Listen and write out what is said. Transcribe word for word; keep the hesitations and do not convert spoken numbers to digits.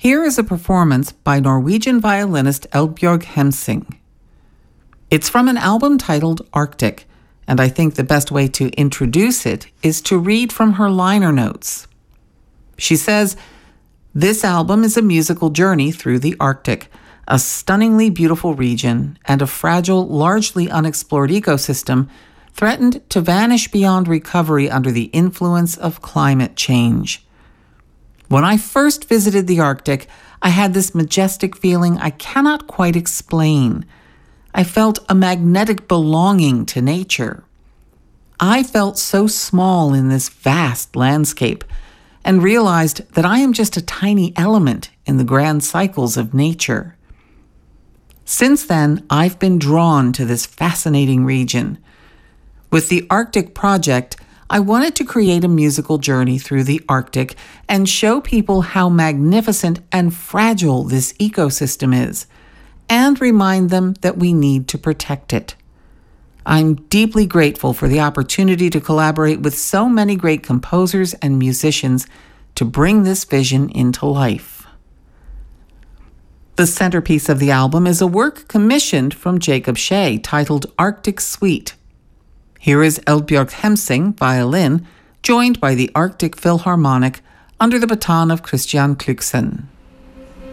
Here is a performance by Norwegian violinist Eldbjørg Hemsing. It's from an album titled Arctic, and I think the best way to introduce it is to read from her liner notes. She says, "This album is a musical journey through the Arctic, a stunningly beautiful region and a fragile, largely unexplored ecosystem threatened to vanish beyond recovery under the influence of climate change. When I first visited the Arctic, I had this majestic feeling I cannot quite explain. I felt a magnetic belonging to nature. I felt so small in this vast landscape and realized that I am just a tiny element in the grand cycles of nature. Since then, I've been drawn to this fascinating region. With the Arctic Project, I wanted to create a musical journey through the Arctic and show people how magnificent and fragile this ecosystem is, and remind them that we need to protect it. I'm deeply grateful for the opportunity to collaborate with so many great composers and musicians to bring this vision into life." The centerpiece of the album is a work commissioned from Jacob Shea titled Arctic Suite. Here is Eldbjørg Hemsing, violin, joined by the Arctic Philharmonic under the baton of Christian Kluksen.